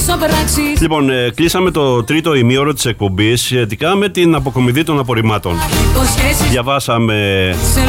Λοιπόν, κλείσαμε το τρίτο ημίωρο της εκπομπής σχετικά με την αποκομιδή των απορριμμάτων. Διαβάσαμε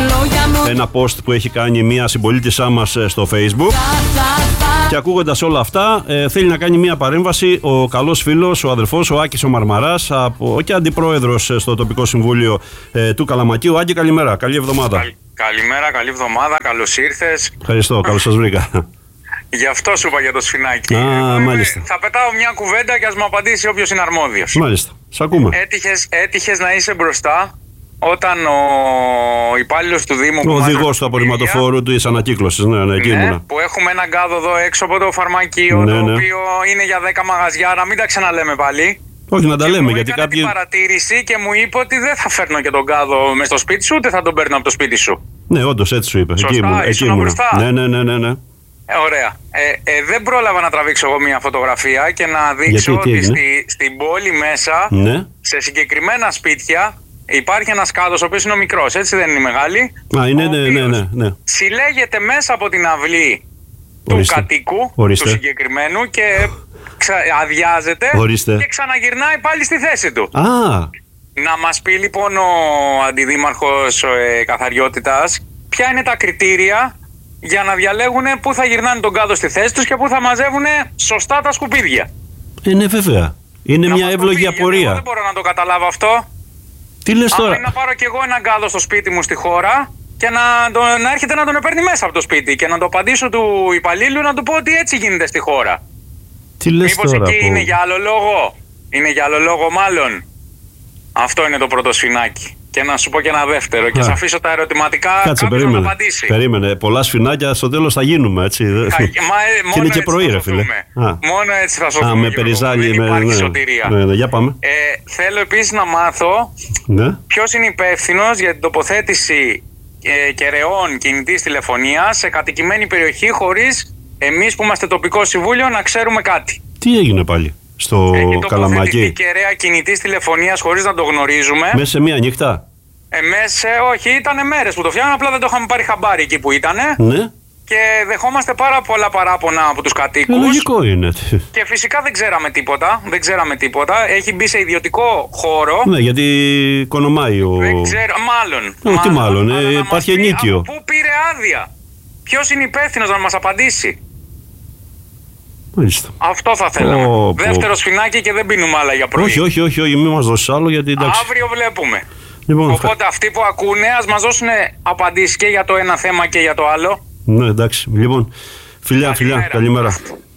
ένα post που έχει κάνει μια συμπολίτησά μας στο Facebook. Και ακούγοντας όλα αυτά, θέλει να κάνει μια παρέμβαση ο καλός φίλος, ο αδερφός, ο Άκης ο Μαρμαράς, και αντιπρόεδρος στο τοπικό συμβούλιο του Καλαμακίου. Άκη, καλημέρα, καλή εβδομάδα. Καλημέρα, καλή εβδομάδα, καλώς ήρθες. Ευχαριστώ, καλώς σας βρήκα. Γι' αυτό σου είπα για το σφινάκι. Μάλιστα. Θα πετάω μια κουβέντα και ας μου απαντήσει όποιος είναι αρμόδιος. Μάλιστα, σ' ακούμε. Έτυχες να είσαι μπροστά όταν ο υπάλληλος του Δήμου, ο οδηγός του απορριμματοφόρου της ανακύκλωσης, που έχουμε έναν κάδο εδώ έξω από το φαρμακείο, το οποίο είναι για 10 μαγαζιά, να μην τα ξαναλέμε πάλι. Όχι, να τα λέμε, γιατί κάποιοι. Την παρατήρηση και μου είπε ότι δεν θα φέρνω και τον κάδο μες στο σπίτι σου, ούτε θα τον παίρνω από το σπίτι σου. Ναι, όντως έτσι σου είπε. Σωστά, ήσουν μπροστά. Ναι. Ωραία. Δεν πρόλαβα να τραβήξω εγώ μια φωτογραφία και να δείξω ότι στην πόλη μέσα, σε συγκεκριμένα σπίτια, υπάρχει ένας κάδος, ο οποίος είναι ο μικρός, έτσι δεν είναι μεγάλη. Ναι. Συλλέγεται μέσα από την αυλή του κατοίκου, του συγκεκριμένου, και αδειάζεται και ξαναγυρνάει πάλι στη θέση του. Να μας πει λοιπόν ο αντιδήμαρχος καθαριότητας ποια είναι τα κριτήρια για να διαλέγουν πού θα γυρνάνε τον κάδο στη θέση τους και πού θα μαζεύουν σωστά τα σκουπίδια. Ναι, βέβαια. Είναι μια εύλογη απορία. Δεν μπορώ να το καταλάβω αυτό. Τι λες τώρα? Να πάρω κι εγώ έναν κάδο στο σπίτι μου στη χώρα και να έρχεται να τον παίρνει μέσα από το σπίτι και να το απαντήσω του υπαλλήλου να του πω ότι έτσι γίνεται στη χώρα. Τι λες μήπως τώρα? Εκεί είναι για άλλο λόγο? Είναι για άλλο λόγο μάλλον. Αυτό είναι το πρώτο σφινάκι. Και να σου πω και ένα δεύτερο και θα αφήσω τα ερωτηματικά. Κάτσε, κάποιος να το απαντήσει. Περίμενε. Πολλά σφινάκια στο τέλος θα γίνουμε, έτσι. Και είναι και πρωί, ρε φίλε. Μόνο έτσι θα σωθούμε. Με περιζάλι. Δεν υπάρχει σωτηρία. Ναι, για πάμε. Θέλω επίσης να μάθω ποιος είναι υπεύθυνος για την τοποθέτηση κεραιών κινητής τηλεφωνίας σε κατοικημένη περιοχή, χωρίς εμείς που είμαστε τοπικό συμβούλιο να ξέρουμε κάτι. Τι έγινε πάλι στο Καλαμακί? Έχει κεραία κινητής τηλεφωνίας χωρίς να το γνωρίζουμε. Μέσα σε μία νύχτα? Όχι, ήταν μέρες που το φτιάχναν, απλά δεν το είχαμε πάρει χαμπάρι εκεί που ήτανε. Ναι. Και δεχόμαστε πάρα πολλά παράπονα από τους κατοίκους. Λογικό είναι. Και φυσικά δεν ξέραμε τίποτα. Έχει μπει σε ιδιωτικό χώρο. Ναι, γιατί κονομάει ο... Δεν ξέρω, μάλλον. Τι μάλλον, υπάρχει ενίκιο. Πού πήρε άδεια? Ποιος είναι υπεύθυνος να μας απαντήσει? Μάλιστα. Αυτό θα θέλαμε. Δεύτερο σφινάκι και δεν πίνουμε άλλα για πρωί. Όχι, μην μας δώσεις άλλο, γιατί εντάξει. Αύριο βλέπουμε. Λοιπόν, οπότε αυτοί που ακούνε ας μας δώσουν απαντήσεις και για το ένα θέμα και για το άλλο. Ναι, εντάξει. Λοιπόν, φιλιά, καλημέρα.